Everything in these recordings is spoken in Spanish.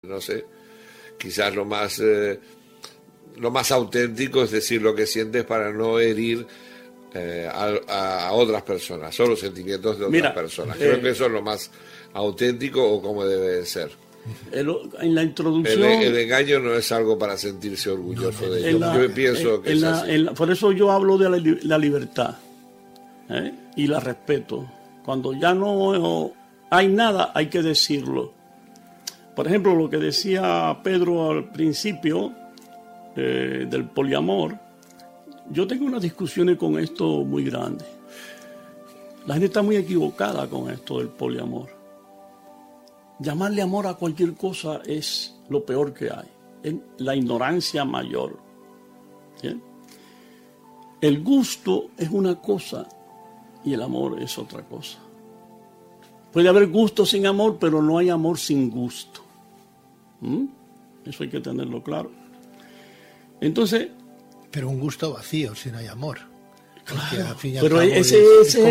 No sé, quizás lo más auténtico es decir lo que sientes para no herir a otras personas, o los sentimientos de otras personas. Creo que eso es lo más auténtico o como debe de ser. En la introducción... El engaño no es algo para sentirse orgulloso de ello. Yo pienso que es así. Por eso yo hablo de la libertad, y la respeto. Cuando ya no hay nada, hay que decirlo. Por ejemplo, lo que decía Pedro al principio del poliamor, yo tengo unas discusiones con esto muy grandes. La gente está muy equivocada con esto del poliamor. Llamarle amor a cualquier cosa es lo peor que hay. Es la ignorancia mayor. ¿Sí? El gusto es una cosa y el amor es otra cosa. Puede haber gusto sin amor, pero no hay amor sin gusto. Eso hay que tenerlo claro. Entonces... Pero un gusto vacío, si no hay amor. Claro, pero ese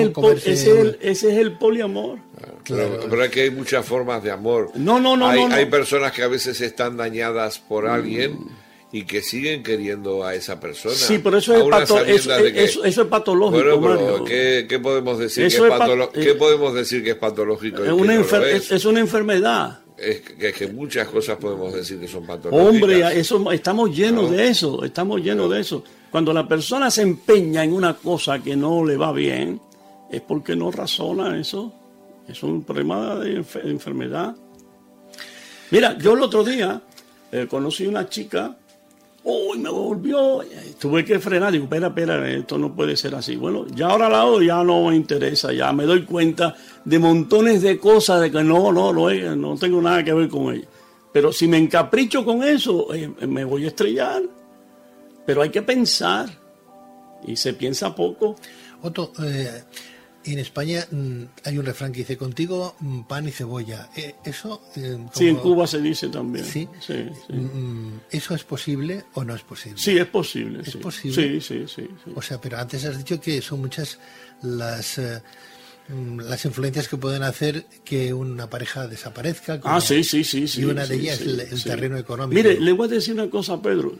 es el poliamor. Claro. Pero es que hay muchas formas de amor. Hay personas que a veces están dañadas por alguien y que siguen queriendo a esa persona. Sí, pero eso es patológico. Bueno, pero ¿qué podemos decir ¿qué podemos decir que es patológico? Es una enfermedad. Es que muchas cosas podemos decir que son patológicas. Hombre, estamos llenos de eso, de eso. Cuando la persona se empeña en una cosa que no le va bien, es porque no razona eso. Es un problema de enfermedad. Mira, yo el otro día conocí una chica, me volvió, tuve que frenar, digo, espera, esto no puede ser así. Bueno, ya ahora la odio, ya no me interesa, ya me doy cuenta de montones de cosas de que no tengo nada que ver con ella. Pero si me encapricho con eso, me voy a estrellar. Pero hay que pensar, y se piensa poco. Otto, en España hay un refrán que dice, contigo pan y cebolla. ¿Eso? Sí, en Cuba se dice también. ¿Sí? Sí. ¿Eso es posible o no es posible? Sí, es posible. ¿Es posible? Sí. O sea, pero antes has dicho que son muchas las influencias que pueden hacer que una pareja desaparezca. Sí. Y una de ellas es el terreno económico. Mire, le voy a decir una cosa, Pedro,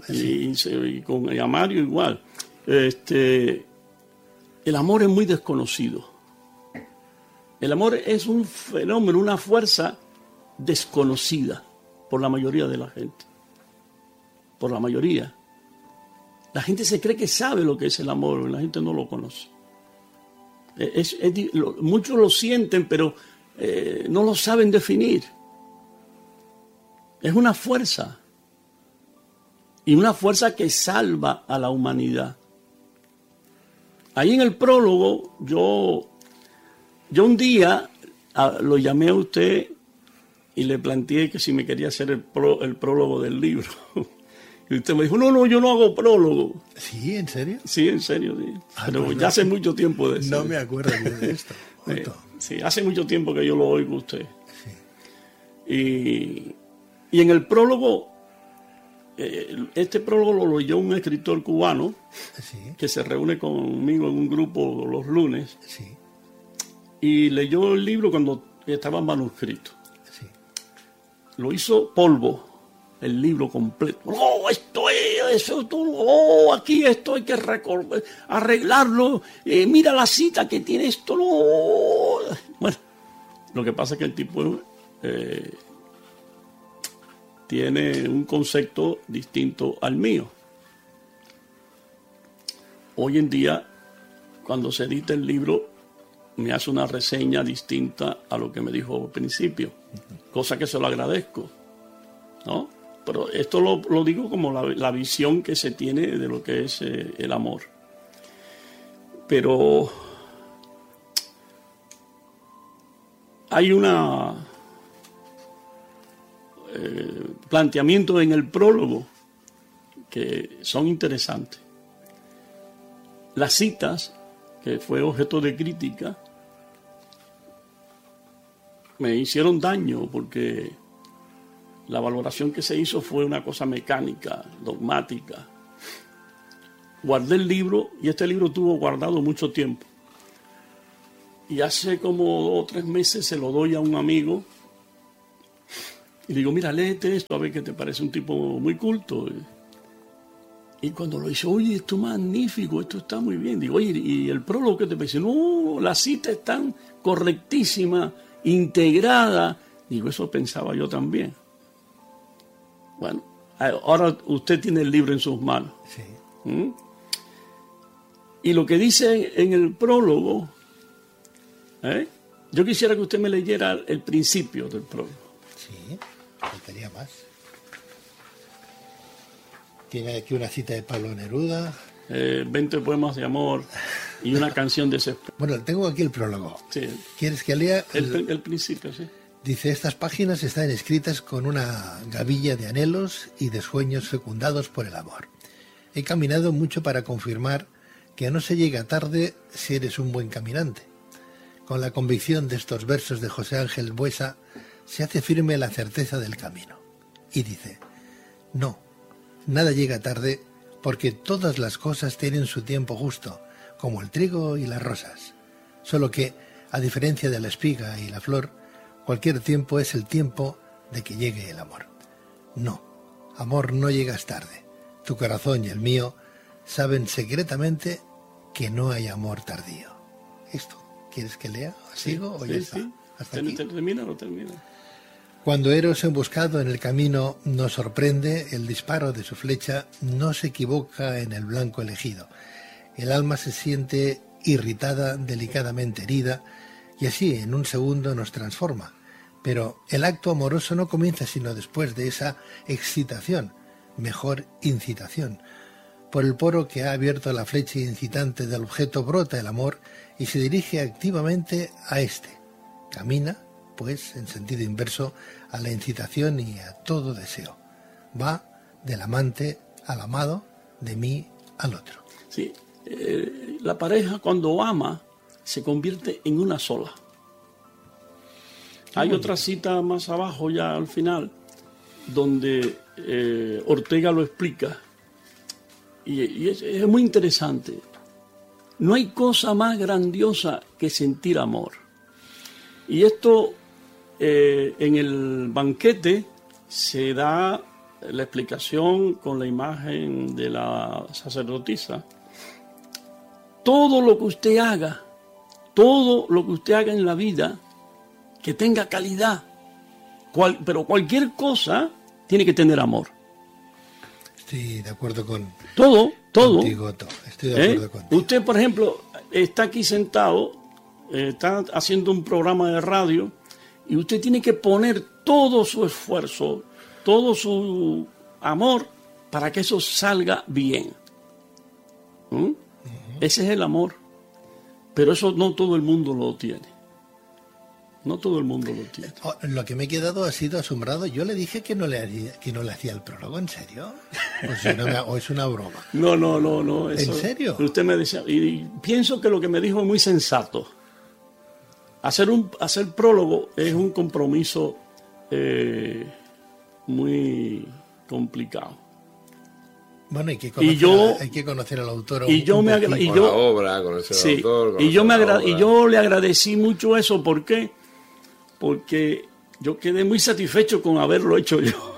y a Mario igual. El amor es muy desconocido. El amor es un fenómeno, una fuerza desconocida por la mayoría de la gente. Por la mayoría. La gente se cree que sabe lo que es el amor, la gente no lo conoce. Muchos lo sienten, pero no lo saben definir. Es una fuerza. Y una fuerza que salva a la humanidad. Ahí en el prólogo, yo un día lo llamé a usted y le planteé que si me quería hacer el prólogo del libro. Y usted me dijo, no, yo no hago prólogo. ¿Sí? ¿En serio? Sí, en serio, sí. Pero pues ya hace mucho tiempo de eso. No me acuerdo de esto. Sí, hace mucho tiempo que yo lo oigo a usted. Sí. Y en el prólogo, este prólogo lo leyó un escritor cubano que se reúne conmigo en un grupo los lunes. Sí. Y leyó el libro cuando estaba manuscrito. Sí. Lo hizo polvo. El libro completo. Aquí esto hay que arreglarlo. Mira la cita que tiene esto. Bueno, lo que pasa es que el tipo tiene un concepto distinto al mío. Hoy en día, cuando se edita el libro, me hace una reseña distinta a lo que me dijo al principio, cosa que se lo agradezco, ¿no? Pero esto lo digo como la visión que se tiene de lo que es el amor. Pero hay una planteamiento en el prólogo que son interesantes. Las citas, que fue objeto de crítica, me hicieron daño porque la valoración que se hizo fue una cosa mecánica, dogmática. Guardé el libro y este libro estuvo guardado mucho tiempo. Y hace como 2 o 3 meses se lo doy a un amigo Y digo, mira, léete esto, a ver qué te parece, un tipo muy culto. Y cuando lo hizo, oye, esto es magnífico, esto está muy bien. Digo, oye, ¿y el prólogo qué te parece? No, la cita es tan correctísima, integrada. Digo, eso pensaba yo también. Bueno, ahora usted tiene el libro en sus manos. Sí. ¿Mm? Y lo que dice en el prólogo, yo quisiera que usted me leyera el principio del prólogo. Sí, faltaría más. Tiene aquí una cita de Pablo Neruda. 20 poemas de amor y una canción de desespero. Bueno, tengo aquí el prólogo. Sí. ¿Quieres que lea? El principio, sí. Dice, estas páginas están escritas con una gavilla de anhelos y de sueños fecundados por el amor. He caminado mucho para confirmar que no se llega tarde si eres un buen caminante. Con la convicción de estos versos de José Ángel Buesa se hace firme la certeza del camino. Y dice, no, nada llega tarde porque todas las cosas tienen su tiempo justo, como el trigo y las rosas. Solo que, a diferencia de la espiga y la flor, cualquier tiempo es el tiempo de que llegue el amor. No, amor, no llegas tarde. Tu corazón y el mío saben secretamente que no hay amor tardío. ¿Esto quieres que lea? ¿Sigo o ya está? Sí. ¿Hasta aquí? ¿Termina o no termina? Cuando Eros emboscado en el camino nos sorprende, el disparo de su flecha no se equivoca en el blanco elegido. El alma se siente irritada, delicadamente herida, y así en un segundo nos transforma. Pero el acto amoroso no comienza sino después de esa excitación, mejor incitación. Por el poro que ha abierto la flecha incitante del objeto brota el amor y se dirige activamente a éste. Camina, pues, en sentido inverso a la incitación y a todo deseo. Va del amante al amado, de mí al otro. Sí, la pareja cuando ama se convierte en una sola. Hay otra cita más abajo ya al final donde Ortega lo explica y es muy interesante. No hay cosa más grandiosa que sentir amor. Y esto en el banquete se da la explicación con la imagen de la sacerdotisa. Todo lo que usted haga en la vida que tenga calidad, pero cualquier cosa tiene que tener amor. Estoy de acuerdo con todo. Contigo, estoy de acuerdo contigo. Usted, por ejemplo, está aquí sentado, está haciendo un programa de radio y usted tiene que poner todo su esfuerzo, todo su amor para que eso salga bien. Ese es el amor. Pero eso no todo el mundo lo tiene. No todo el mundo lo tiene. Lo que me he quedado ha sido asombrado. Yo le dije que no le hacía el prólogo, ¿en serio? ¿O es una broma? No. ¿En serio? Usted me decía, y pienso que lo que me dijo es muy sensato. Hacer prólogo es un compromiso muy complicado. Bueno, hay que conocer al autor. Y yo le agradecí mucho eso. ¿Por qué? Porque yo quedé muy satisfecho con haberlo hecho yo.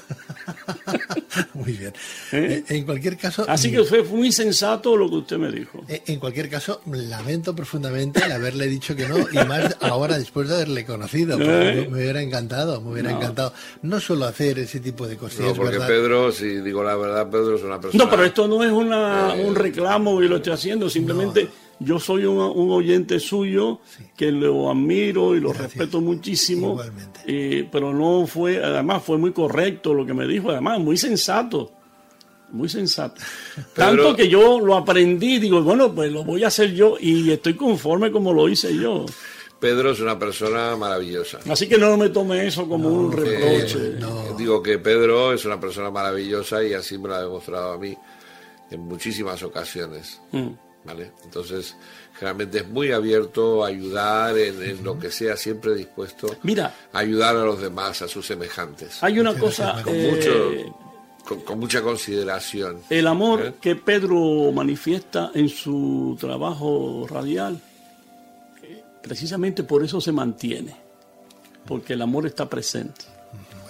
Muy bien. En cualquier caso... Así que fue muy sensato lo que usted me dijo. En cualquier caso, lamento profundamente el haberle dicho que no, y más ahora después de haberle conocido. Me hubiera encantado, No suelo hacer ese tipo de cosas. No, porque ¿verdad? Pedro, si digo la verdad, Pedro es una persona... No, pero esto no es un reclamo y lo estoy haciendo, simplemente... No. Yo soy un oyente suyo, sí, que lo admiro y lo respeto muchísimo. Igualmente. Pero no fue, además fue muy correcto lo que me dijo, además muy sensato. Muy sensato. Tanto que yo lo aprendí, digo, bueno, pues lo voy a hacer yo y estoy conforme como lo hice yo. Pedro es una persona maravillosa. Así que no me tome eso como un reproche. Digo que Pedro es una persona maravillosa y así me lo ha demostrado a mí en muchísimas ocasiones. ¿Vale? Entonces, generalmente es muy abierto a ayudar en lo que sea, siempre dispuesto a ayudar a los demás, a sus semejantes. Hay una cosa... Con mucha consideración. El amor que Pedro manifiesta en su trabajo radial, precisamente por eso se mantiene, porque el amor está presente.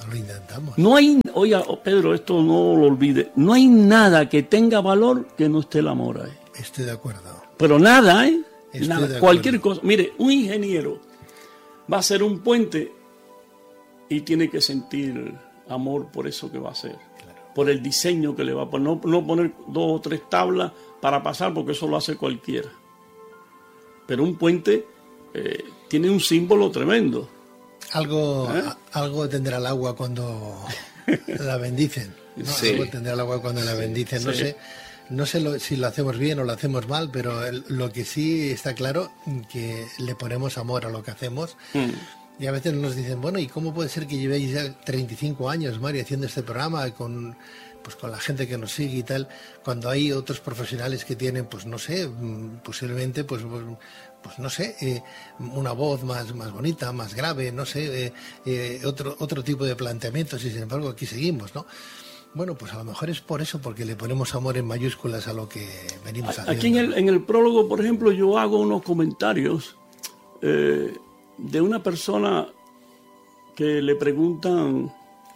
lo intentamos. No hay, oiga, Pedro, esto no lo olvide, no hay nada que tenga valor que no esté el amor ahí. Estoy de acuerdo. Pero nada, ¿eh? Estoy Nada, de acuerdo. cualquier cosa. Mire, un ingeniero va a hacer un puente y tiene que sentir amor por eso que va a hacer. Claro. Por el diseño que le va a poner. No poner 2 o 3 tablas para pasar, porque eso lo hace cualquiera. Pero un puente tiene un símbolo tremendo. Algo tendrá el agua cuando la bendicen, ¿no? Sí. Algo tendrá el agua cuando la bendicen. No sé si lo hacemos bien o lo hacemos mal, pero lo que sí está claro que le ponemos amor a lo que hacemos. Y a veces nos dicen, bueno, ¿y cómo puede ser que llevéis ya 35 años, Mario, haciendo este programa con la gente que nos sigue y tal, cuando hay otros profesionales que tienen, pues no sé, posiblemente, pues no sé, una voz más bonita, más grave, no sé, otro tipo de planteamientos, y sin embargo aquí seguimos, ¿no? Bueno, pues a lo mejor es por eso, porque le ponemos amor en mayúsculas a lo que venimos haciendo. Aquí en el prólogo, por ejemplo, yo hago unos comentarios de una persona que le preguntan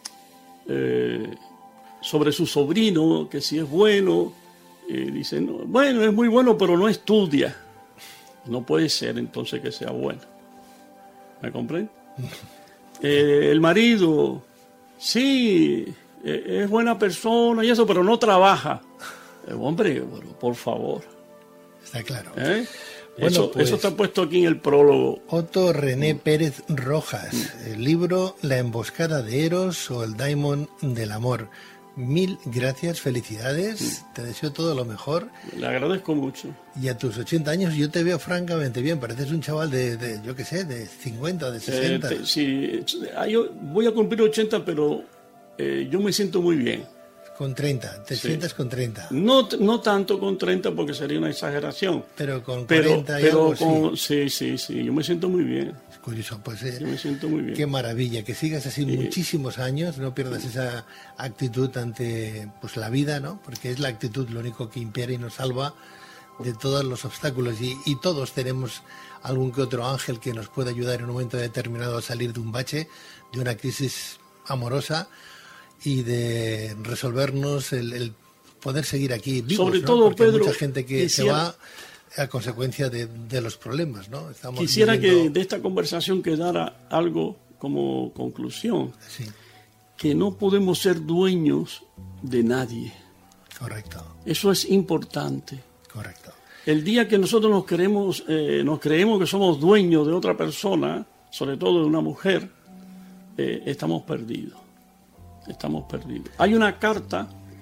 sobre su sobrino, que si es bueno, y dicen, no, bueno, es muy bueno, pero no estudia. No puede ser entonces que sea bueno. ¿Me comprende? El marido, sí, es buena persona y eso, pero no trabaja. Hombre, por favor. Está claro. Bueno, eso está puesto aquí en el prólogo. Otto René Pérez Rojas, el libro La emboscada de Eros o el Daimon del amor. 1000 gracias, felicidades, te deseo todo lo mejor. Le agradezco mucho. Y a tus 80 años yo te veo francamente bien, pareces un chaval yo qué sé, de 50, de 60. Sí, yo voy a cumplir 80, pero yo me siento muy bien. Con 30, te sientas con 30. No tanto con 30 porque sería una exageración. Pero con 40 y algo, sí, yo me siento muy bien. Es curioso, pues yo me siento muy bien. Qué maravilla, que sigas así muchísimos años, no pierdas esa actitud ante pues la vida, ¿no? Porque es la actitud lo único que impera y nos salva de todos los obstáculos y todos tenemos algún que otro ángel que nos puede ayudar en un momento determinado a salir de un bache, de una crisis amorosa, y de resolvernos el poder seguir aquí vivos, sobre ¿no? todo, porque Pedro, hay mucha gente que se va a consecuencia de los problemas, ¿no? Quisiera que de esta conversación quedara algo como conclusión, sí, que no podemos ser dueños de nadie. Correcto. Eso es importante. Correcto. El día que nosotros nos creemos que somos dueños de otra persona, sobre todo de una mujer, estamos perdidos. Estamos perdidos. Hay una carta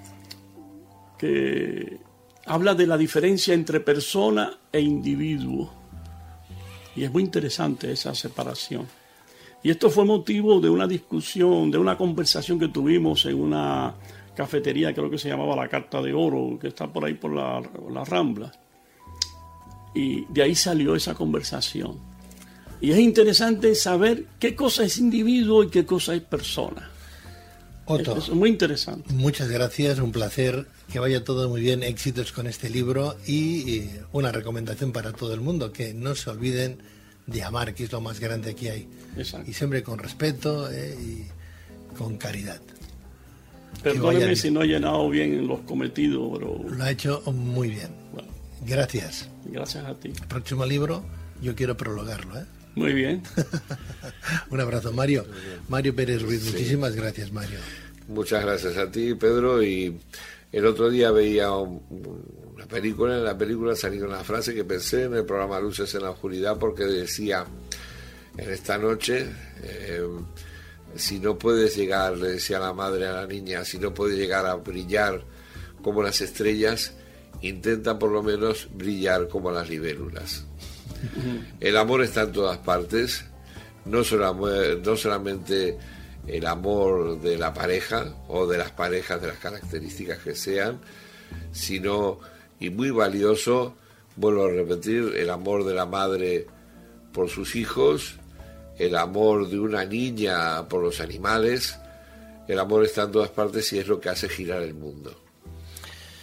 que habla de la diferencia entre persona e individuo. Y es muy interesante esa separación. Y esto fue motivo de una discusión, de una conversación que tuvimos en una cafetería, creo que se llamaba La Carta de Oro, que está por ahí por la Rambla. Y de ahí salió esa conversación. Y es interesante saber qué cosa es individuo y qué cosa es persona. Otto, es muy interesante. Muchas gracias, un placer, que vaya todo muy bien, éxitos con este libro y una recomendación para todo el mundo, que no se olviden de amar, que es lo más grande que hay. Exacto. Y siempre con respeto y con caridad. Perdóneme si no he llenado bien los cometidos, pero... Lo ha hecho muy bien. Bueno, gracias. Gracias a ti. El próximo libro yo quiero prologarlo, ¿eh? Muy bien. Un abrazo, Mario. Mario Pérez Ruiz, muchísimas gracias, Mario. Muchas gracias a ti, Pedro. Y el otro día veía una película, en la película salía una frase que pensé en el programa Luces en la Oscuridad, porque decía, en esta noche, si no puedes llegar, le decía la madre a la niña, si no puedes llegar a brillar como las estrellas, intenta por lo menos brillar como las libélulas. El amor está en todas partes, no solamente el amor de la pareja o de las parejas de las características que sean, sino, y muy valioso, vuelvo a repetir, el amor de la madre por sus hijos, el amor de una niña por los animales. El amor está en todas partes y es lo que hace girar el mundo.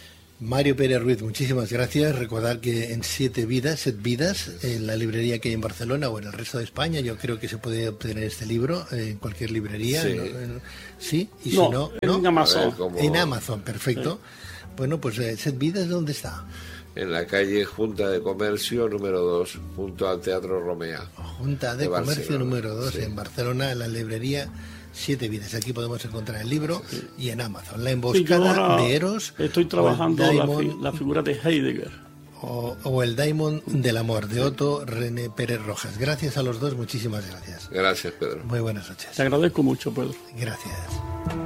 Mario Pérez Ruiz, muchísimas gracias. Recordad que en Set Vidas, en la librería que hay en Barcelona o en el resto de España, yo creo que se puede obtener este libro en cualquier librería. Sí, ¿Sí? Y no, si no, en Amazon. En Amazon, perfecto. Sí. Bueno, pues Set Vidas, ¿dónde está? En la calle Junta de Comercio número 2, junto al Teatro Romea. Junta de Comercio número 2, sí. En Barcelona, en la librería Siete Vidas. Aquí podemos encontrar el libro, sí, y en Amazon. La emboscada de Eros. Estoy trabajando la figura de Heidegger. O el Daimon del amor, de Otto René Pérez Rojas. Gracias a los dos, muchísimas gracias. Gracias, Pedro. Muy buenas noches. Te agradezco mucho, Pedro. Gracias.